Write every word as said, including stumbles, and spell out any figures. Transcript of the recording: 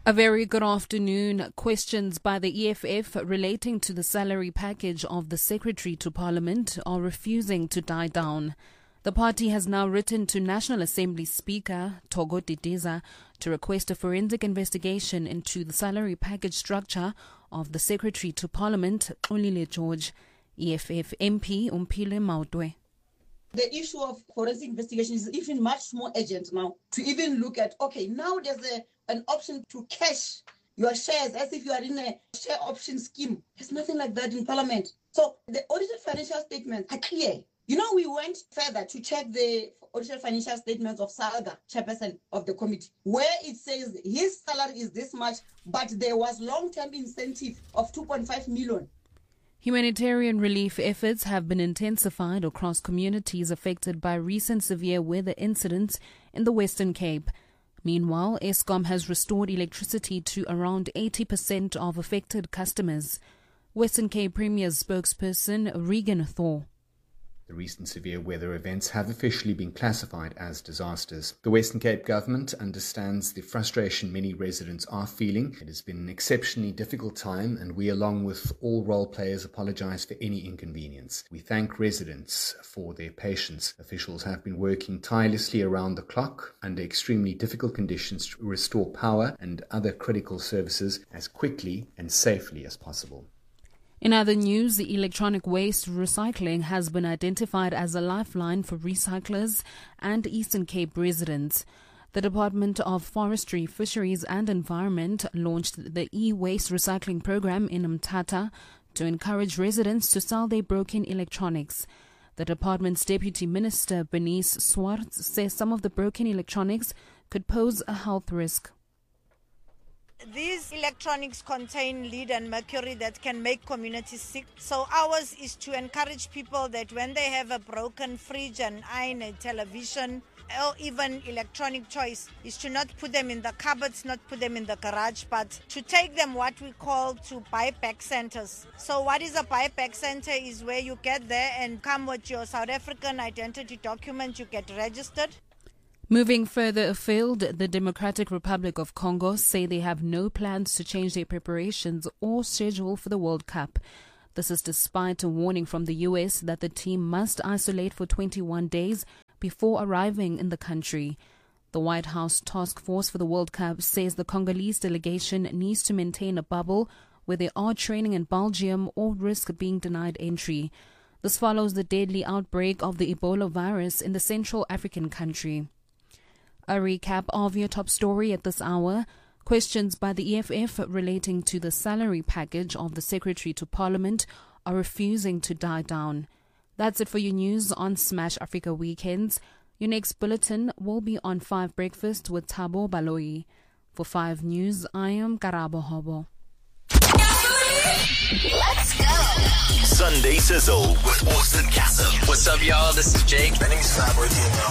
A very good afternoon. Questions by the E F F relating to the salary package of the Secretary to Parliament are refusing to die down. The party has now written to National Assembly Speaker Thogo Didiza to request a forensic investigation into the salary package structure of the Secretary to Parliament, Xolile George. E F F M P Umphile Mautwe. The issue of forensic investigation is even much more urgent now to even look at, okay, now there's a, an option to cash your shares as if you are in a share option scheme. There's nothing like that in Parliament. So the audited financial statements are clear. You know, we went further to check the audited financial statements of Salga, chairperson of the committee, where it says his salary is this much, but there was long-term incentive of two point five million. Humanitarian relief efforts have been intensified across communities affected by recent severe weather incidents in the Western Cape. Meanwhile, Eskom has restored electricity to around eighty percent of affected customers. Western Cape Premier's spokesperson Regan Thor. The recent severe weather events have officially been classified as disasters. The Western Cape government understands the frustration many residents are feeling. It has been an exceptionally difficult time, and we, along with all role players, apologise for any inconvenience. We thank residents for their patience. Officials have been working tirelessly around the clock under extremely difficult conditions to restore power and other critical services as quickly and safely as possible. In other news, the electronic waste recycling has been identified as a lifeline for recyclers and Eastern Cape residents. The Department of Forestry, Fisheries and Environment launched the e-waste recycling program in Mthatha to encourage residents to sell their broken electronics. The department's Deputy Minister, Bernice Swartz, says some of the broken electronics could pose a health risk. These electronics contain lead and mercury that can make communities sick. So ours is to encourage people that when they have a broken fridge, an iron, a television, or even electronic toys, is to not put them in the cupboards, not put them in the garage, but to take them what we call to buyback centers. So what is a buyback center is where you get there and come with your South African identity document, you get registered. Moving further afield, the Democratic Republic of Congo say they have no plans to change their preparations or schedule for the World Cup. This is despite a warning from the U S that the team must isolate for twenty-one days before arriving in the country. The White House Task Force for the World Cup says the Congolese delegation needs to maintain a bubble where they are training in Belgium or risk being denied entry. This follows the deadly outbreak of the Ebola virus in the Central African country. A recap of your top story at this hour. Questions by the E F F relating to the salary package of the Secretary to Parliament are refusing to die down. That's it for your news on Smash Africa Weekends. Your next bulletin will be on five Breakfast with Thabo Baloyi. For five News, I am Karabo Hobo. Let's go! Sunday Sizzle with Austin Cassim. What's up, y'all? This is Jake. My name's Fab.